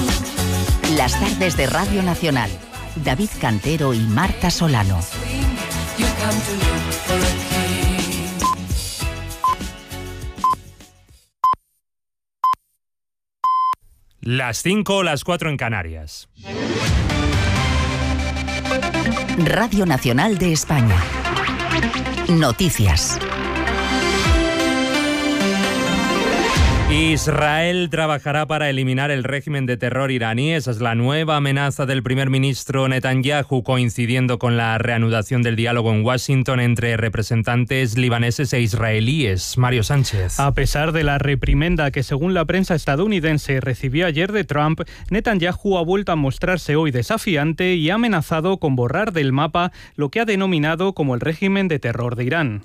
Las tardes de Radio Nacional. David Cantero y Marta Solano. Las 5 o las 4 en Canarias. Radio Nacional de España. Noticias. Israel trabajará para eliminar el régimen de terror iraní. Esa es la nueva amenaza del primer ministro Netanyahu, coincidiendo con la reanudación del diálogo en Washington entre representantes libaneses e israelíes. Mario Sánchez. A pesar de la reprimenda que, según la prensa estadounidense, recibió ayer de Trump, Netanyahu ha vuelto a mostrarse hoy desafiante y ha amenazado con borrar del mapa lo que ha denominado como el régimen de terror de Irán.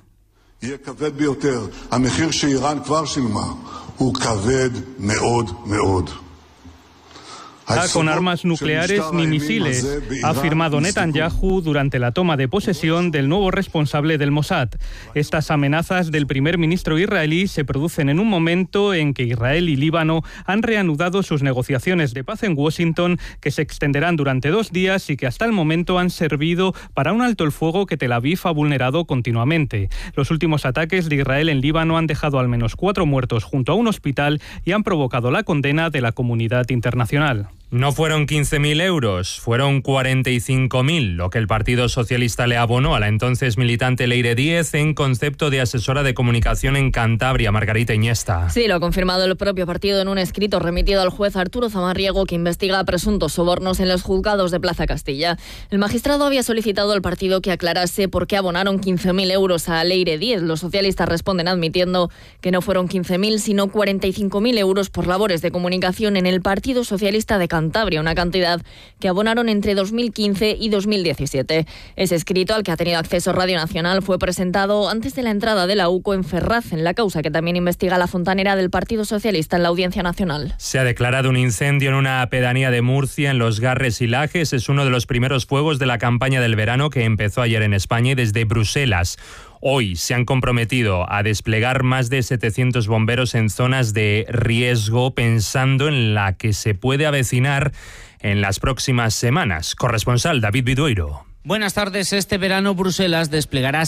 Con armas nucleares ni misiles, ha afirmado Netanyahu durante la toma de posesión del nuevo responsable del Mossad. Estas amenazas del primer ministro israelí se producen en un momento en que Israel y Líbano han reanudado sus negociaciones de paz en Washington, que se extenderán durante 2 días y que hasta el momento han servido para un alto el fuego que Tel Aviv ha vulnerado continuamente. Los últimos ataques de Israel en Líbano han dejado al menos 4 muertos junto a un hospital y han provocado la condena de la comunidad internacional. No fueron 15.000 euros, fueron 45.000, lo que el Partido Socialista le abonó a la entonces militante Leire Díez en concepto de asesora de comunicación en Cantabria, Margarita Iniesta. Sí, lo ha confirmado el propio partido en un escrito remitido al juez Arturo Zamarriego, que investiga presuntos sobornos en los juzgados de Plaza Castilla. El magistrado había solicitado al partido que aclarase por qué abonaron 15.000 euros a Leire Díez. Los socialistas responden admitiendo que no fueron 15.000, sino 45.000 euros por labores de comunicación en el Partido Socialista de Cantabria, una cantidad que abonaron entre 2015 y 2017. Ese escrito, al que ha tenido acceso Radio Nacional, fue presentado antes de la entrada de la UCO en Ferraz, en la causa que también investiga la fontanera del Partido Socialista en la Audiencia Nacional. Se ha declarado un incendio en una pedanía de Murcia, en Los Garres y Lajes. Es uno de los primeros fuegos de la campaña del verano que empezó ayer en España y desde Bruselas. Hoy se han comprometido a desplegar más de 700 bomberos en zonas de riesgo, pensando en la que se puede avecinar en las próximas semanas. Corresponsal David Vidueiro. Buenas tardes. Este verano Bruselas desplegará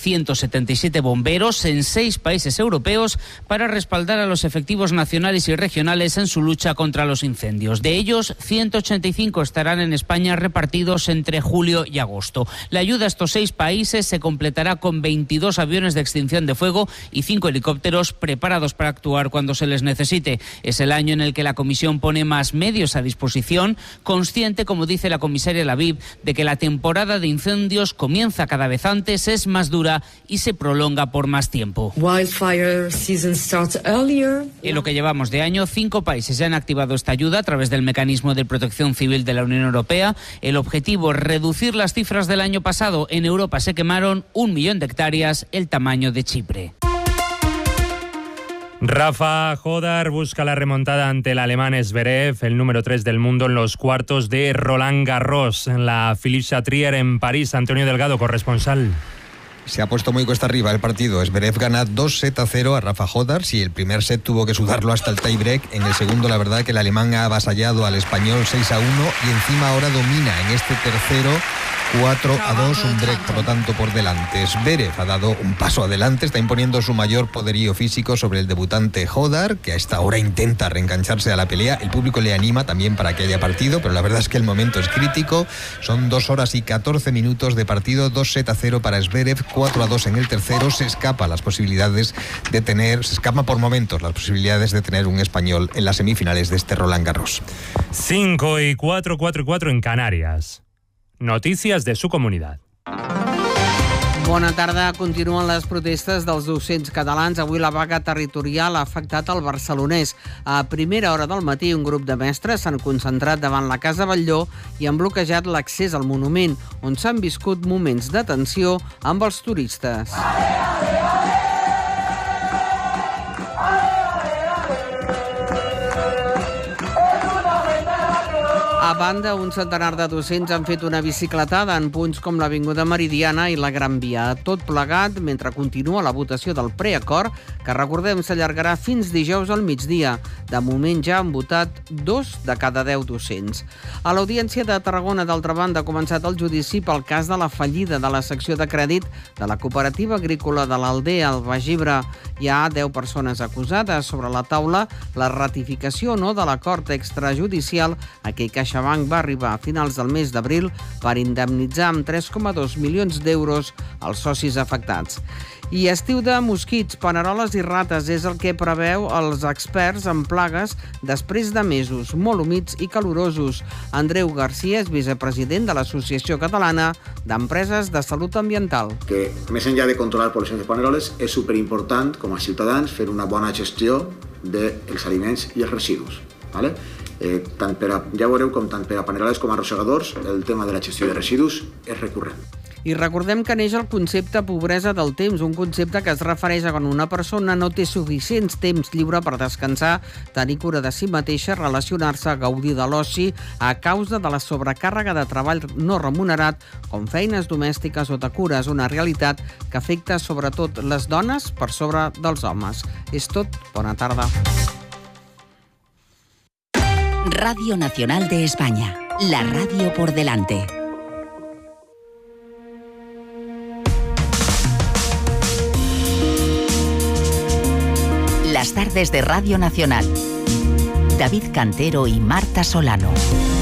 777 bomberos en 6 países europeos para respaldar a los efectivos nacionales y regionales en su lucha contra los incendios. De ellos, 185 estarán en España repartidos entre julio y agosto. La ayuda a estos 6 países se completará con 22 aviones de extinción de fuego y 5 helicópteros preparados para actuar cuando se les necesite. Es el año en el que la Comisión pone más medios a disposición, consciente, como dice la comisaria Laviv, de que la temporada de incendios comienza cada vez antes, es más dura y se prolonga por más tiempo. En lo que llevamos de año, 5 países ya han activado esta ayuda a través del mecanismo de protección civil de la Unión Europea. El objetivo es reducir las cifras del año pasado. En Europa se quemaron 1 millón de hectáreas, el tamaño de Chipre. Rafa Jodar busca la remontada ante el alemán Zverev, el número 3 del mundo, en los cuartos de Roland Garros, en la Philippe Chatrier en París. Antonio Delgado, corresponsal. Se ha puesto muy cuesta arriba el partido. Zverev gana 2-0 a Rafa Jodar. Si el primer set tuvo que sudarlo hasta el tiebreak, en el segundo la verdad que el alemán ha avasallado al español 6-1 y encima ahora domina en este tercero 4-2, un break por lo tanto por delante. Zverev ha dado un paso adelante, está imponiendo su mayor poderío físico sobre el debutante Jodar, que a esta hora intenta reengancharse a la pelea. El público le anima también para que haya partido, pero la verdad es que el momento es crítico. Son 2 horas y 14 minutos de partido, 2-0 para Zverev, 4-2 en el tercero. Se escapa por momentos las posibilidades de tener un español en las semifinales de este Roland Garros. 5 y 4, 4 y 4 en Canarias. Noticias de su comunitat. Bona tarda. Continuen les protestes dels docents catalans. Avui la vaga territorial ha afectat el barcelonès. A primera hora del matí, un grup de mestres s'han concentrat davant la Casa Batlló i han bloquejat l'accés al monument, on s'han viscut moments de tensió amb els turistes. A banda, un centenar de docents han fet una bicicletada en punts com l'Avinguda Meridiana i la Gran Via. Tot plegat mentre continua la votació del preacord, que recordem s'allargarà fins dijous al migdia. De moment ja han votat 2 de cada 10 docents. A l'Audiència de Tarragona, d'altra banda, ha començat el judici pel cas de la fallida de la secció de crèdit de la cooperativa agrícola de l'Aldea, al Baix Ebre. Hi ha 10 persones acusades. Sobre la taula, la ratificació o no de l'acord extrajudicial a què CaixaBank va arribar a finals del mes d'abril per indemnitzar amb 3,2 milions d'euros els socis afectats. I estiu de mosquits, paneroles i rates és el que preveu els experts en plagues després de mesos molt humits i calorosos. Andreu García és vicepresident de l'Associació Catalana d'Empreses de Salut Ambiental. Que més enllà de controlar poblacions de paneroles és superimportant com a ciutadans fer una bona gestió dels aliments i els residus. ¿Vale? Ja veureu com tant per a paneroles com a arrossegadors el tema de la gestió de residus és recurrent. I recordem que neix el concepte pobresa del temps, un concepte que es refereix a quan una persona no té suficient temps lliure per descansar, tenir cura de si mateixa, relacionar-se, gaudir de l'oci a causa de la sobrecàrrega de treball no remunerat, com feines domèstiques o de cures, una realitat que afecta sobretot les dones per sobre dels homes. És tot. Bona tarda. Radio Nacional de España, la radio por delante. Las tardes de Radio Nacional. David Cantero y Marta Solano.